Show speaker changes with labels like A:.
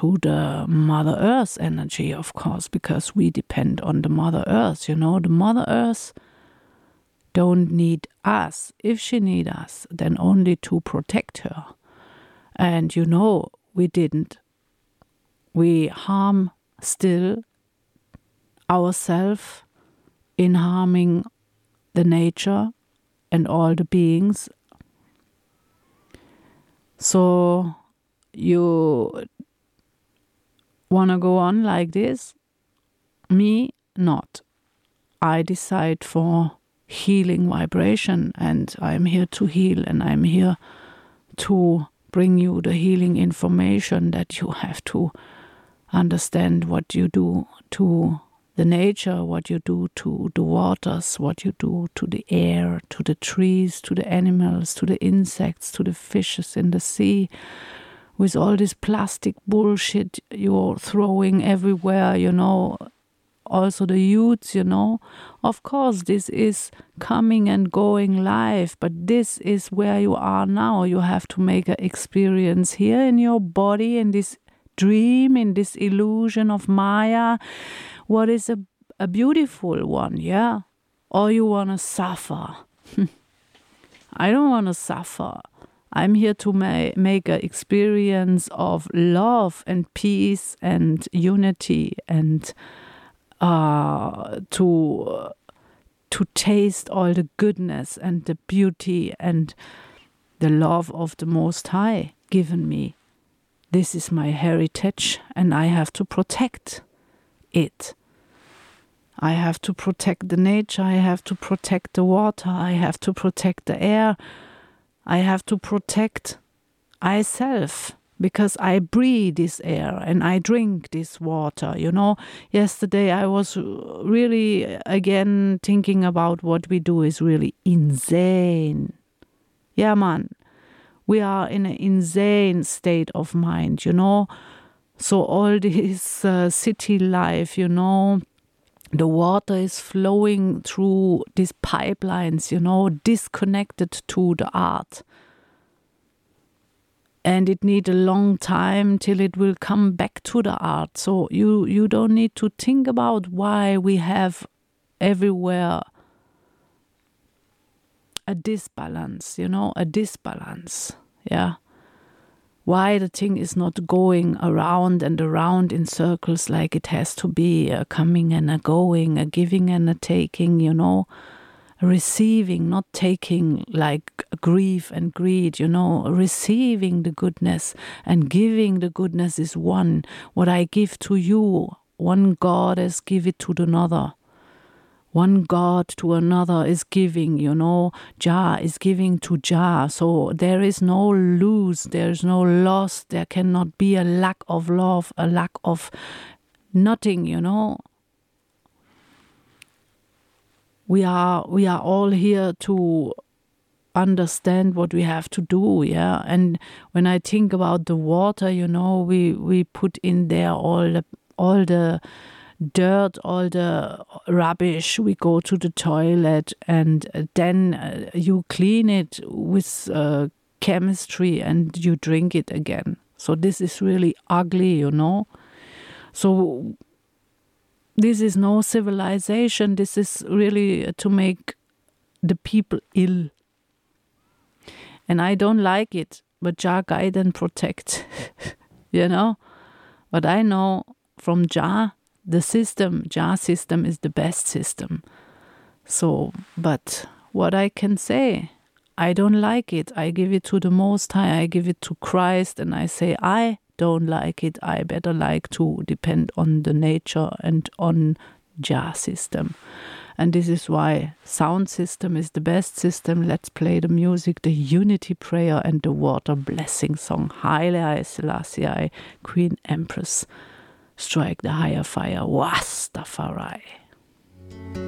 A: to the Mother Earth energy, of course, because we depend on the Mother Earth. The Mother Earth don't need us. If she need us, then only to protect her. And we didn't. We harm still ourselves in harming the nature and all the beings. So you want to go on like this? Me, not. I decide for healing vibration, and I'm here to heal, and I'm here to bring you the healing information that you have to understand what you do to the nature, what you do to the waters, what you do to the air, to the trees, to the animals, to the insects, to the fishes in the sea, with all this plastic bullshit you're throwing everywhere, also the youths, Of course, this is coming and going life, but this is where you are now. You have to make an experience here in your body, in this dream, in this illusion of Maya. What is a beautiful one, yeah? Or you want to suffer? I don't want to suffer. I'm here to make an experience of love and peace and unity, and to taste all the goodness and the beauty and the love of the Most High given me. This is my heritage, and I have to protect it. I have to protect the nature, I have to protect the water, I have to protect the air, I have to protect myself, because I breathe this air and I drink this water. Yesterday I was really again thinking about what we do is really insane. Yeah, man, we are in an insane state of mind, So all this city life, the water is flowing through these pipelines, disconnected to the art. And it needs a long time till it will come back to the art. So you don't need to think about why we have everywhere a disbalance, a disbalance, yeah. Why the thing is not going around and around in circles like it has to be, a coming and a going, a giving and a taking, a receiving, not taking like grief and greed, receiving the goodness and giving the goodness is one. What I give to you, one goddess give it to another. One God to another is giving, Jah is giving to Jah. So there is no lose, there is no loss, there cannot be a lack of love, a lack of nothing, We are all here to understand what we have to do, yeah. And when I think about the water, we put in there all the dirt, all the rubbish. We go to the toilet, and then you clean it with chemistry and you drink it again. So this is really ugly, So this is no civilization. This is really to make the people ill. And I don't like it, but Jah guide and protect, But I know from Jah, the Jah system is the best system. So, but what I can say, I don't like it. I give it to the Most High. I give it to Christ, and I say, I don't like it. I better like to depend on the nature and on Jah system. And this is why sound system is the best system. Let's play the music, the unity prayer and the water blessing song. Haile Selassie, Queen Empress. Strike the higher fire, Rastafari.